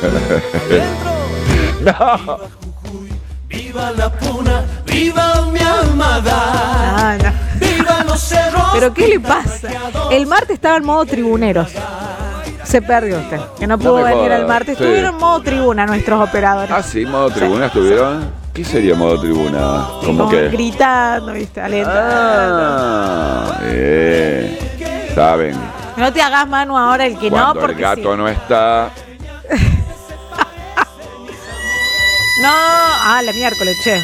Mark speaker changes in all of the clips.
Speaker 1: No.
Speaker 2: Viva la puna, viva mi almada.
Speaker 3: No.
Speaker 2: Viva los cerros.
Speaker 3: ¿Pero qué le pasa? El martes estaba en modo tribuneros. Se perdió usted, que no pudo venir
Speaker 1: jodas,
Speaker 3: el martes.
Speaker 1: sí.
Speaker 3: Estuvieron en modo tribuna nuestros operadores.
Speaker 1: Ah, sí, modo tribuna estuvieron. ¿Qué sería modo tribuna? ¿Cómo que?
Speaker 3: Gritando, ¿viste? Alentando.
Speaker 1: Saben.
Speaker 3: No te hagas, Manu, ahora el que
Speaker 1: Cuando
Speaker 3: no, porque
Speaker 1: el gato
Speaker 3: sí.
Speaker 1: no está.
Speaker 3: No, la miércoles, che.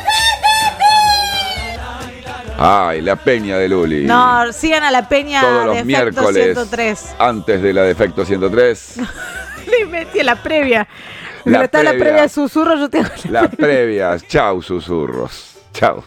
Speaker 1: Ay, la peña de Luli.
Speaker 3: No, sigan a la peña
Speaker 1: Todos los
Speaker 3: de Efecto
Speaker 1: miércoles
Speaker 3: 103.
Speaker 1: antes de la de Efecto 103.
Speaker 3: Le metí la previa.
Speaker 1: La
Speaker 3: Pero está la
Speaker 1: previa.
Speaker 3: previa de susurro, yo tengo
Speaker 1: Las previas. Chau, susurros. Chau.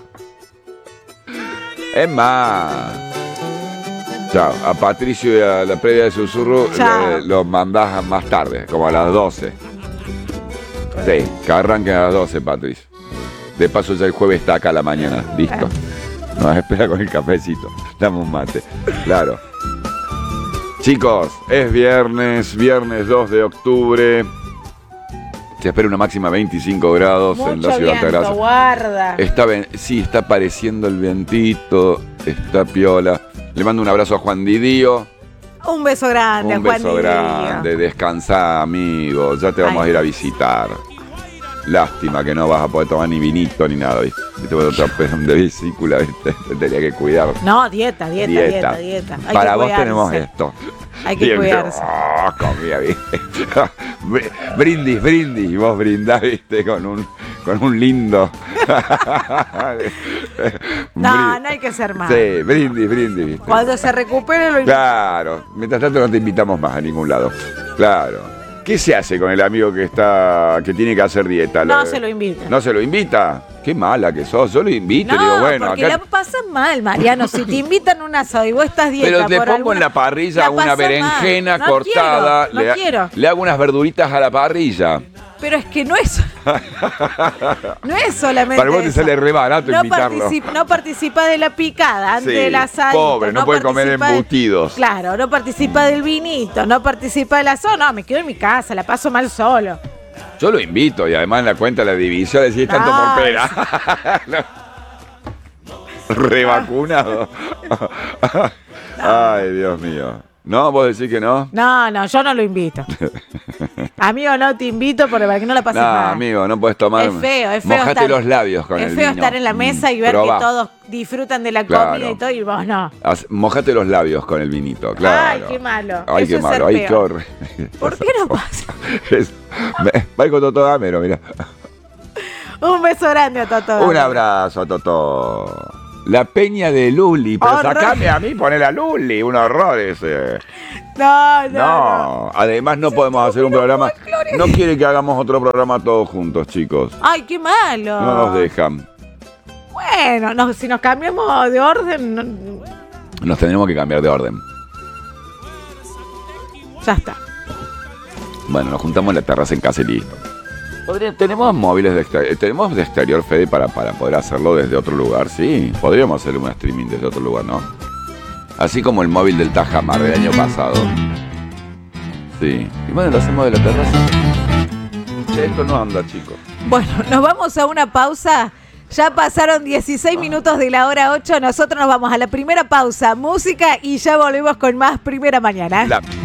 Speaker 1: Es más. Chau. A Patricio y a la previa de susurro los mandás más tarde, como a las 12. Sí, que arranquen a las 12, Patricio. De paso ya el jueves está acá a la mañana. Listo. Nos espera con el cafecito. Dame un mate. Claro. Chicos, es viernes 2 de octubre. Se espera una máxima 25 grados en la ciudad de Altagracia.
Speaker 3: Guarda.
Speaker 1: Sí, está apareciendo el vientito. Está piola. Le mando un abrazo a Juan Didío.
Speaker 3: Un beso grande,
Speaker 1: Un
Speaker 3: a Juan
Speaker 1: beso
Speaker 3: Didío.
Speaker 1: grande. Descansá, amigo. Ya te vamos a ir a visitar. Lástima que no vas a poder tomar ni vinito ni nada, ¿viste? Te voy a traer de vesícula, ¿viste? Te tenía que cuidar.
Speaker 3: No, dieta. Hay
Speaker 1: Para
Speaker 3: que
Speaker 1: vos
Speaker 3: cuidarse.
Speaker 1: tenemos esto.
Speaker 3: Hay que cuidarse.
Speaker 1: Comida, ¿viste? brindis. Y vos brindás, ¿viste? Con un lindo.
Speaker 3: No hay que ser más.
Speaker 1: Sí, brindis, ¿viste?
Speaker 3: Cuando se recupere lo
Speaker 1: Claro. Mientras tanto no te invitamos más a ningún lado. Claro. ¿Qué se hace con el amigo que tiene que hacer dieta?
Speaker 3: No se lo invita.
Speaker 1: ¿No se lo invita? Qué mala que sos. Yo lo invito y
Speaker 3: No,
Speaker 1: digo, bueno,
Speaker 3: porque
Speaker 1: acá.
Speaker 3: la pasas mal, Mariano. Si te invitan a un asado y vos estás dieta
Speaker 1: Pero te
Speaker 3: por
Speaker 1: pongo
Speaker 3: alguna-
Speaker 1: en la parrilla
Speaker 3: la
Speaker 1: una
Speaker 3: pasás
Speaker 1: berenjena
Speaker 3: mal. No
Speaker 1: cortada.
Speaker 3: quiero, no quiero.
Speaker 1: Le hago unas verduritas a la parrilla.
Speaker 3: Pero es que no es solamente
Speaker 1: Para vos te
Speaker 3: eso.
Speaker 1: sale re barato
Speaker 3: No
Speaker 1: invitarlo.
Speaker 3: No participa de la picada antes
Speaker 1: Sí,
Speaker 3: del asado.
Speaker 1: pobre, no puede comer embutidos.
Speaker 3: Claro, no participa del vinito, no participa del asado. No, me quedo en mi casa, la paso mal solo.
Speaker 1: Yo lo invito y además en la cuenta de la división decís tanto
Speaker 3: Ay,
Speaker 1: por pera. Revacunado. Ay, Dios mío. ¿No? ¿Vos decís que no?
Speaker 3: No, yo no lo invito. Amigo, no te invito para que no la pases
Speaker 1: No,
Speaker 3: mal.
Speaker 1: amigo, no puedes tomar.
Speaker 3: Es feo
Speaker 1: Mojate
Speaker 3: estar-
Speaker 1: los labios con el
Speaker 3: Es
Speaker 1: vino.
Speaker 3: feo estar en la mesa y ver
Speaker 1: Probá.
Speaker 3: que todos disfrutan de la
Speaker 1: Claro.
Speaker 3: comida y todo, y vos no.
Speaker 1: Mojate los labios con el vinito, claro.
Speaker 3: Ay, qué malo.
Speaker 1: Ay,
Speaker 3: Eso
Speaker 1: qué
Speaker 3: es
Speaker 1: malo.
Speaker 3: ser
Speaker 1: Ay,
Speaker 3: peor.
Speaker 1: qué horrible.
Speaker 3: ¿Por qué no pasa?
Speaker 1: Va con Toto Gamero, mira.
Speaker 3: Un beso grande a Toto.
Speaker 1: Un abrazo a Toto. La peña de Luli. Pero
Speaker 3: Horror.
Speaker 1: sacame a mí, ponele a Luli. Un horror ese.
Speaker 3: No.
Speaker 1: No. Además no podemos hacer un programa. No quiere que hagamos otro programa todos juntos, chicos.
Speaker 3: Ay, qué malo.
Speaker 1: No nos dejan.
Speaker 3: Bueno, si nos cambiamos de orden,
Speaker 1: Nos tendremos que cambiar de orden.
Speaker 3: ya está.
Speaker 1: Bueno, nos juntamos en la terraza en casa y listo. ¿Tenemos móviles de exterior? ¿Tenemos de exterior, Fede, para poder hacerlo desde otro lugar? Sí, podríamos hacer un streaming desde otro lugar, ¿no? Así como el móvil del Tajamar del año pasado. Sí. Y bueno, lo hacemos de la terraza. Che, esto no anda, chicos.
Speaker 3: Bueno, nos vamos a una pausa. Ya pasaron 16 minutos de la hora 8. Nosotros nos vamos a la primera pausa, música, y ya volvemos con más Primera Mañana.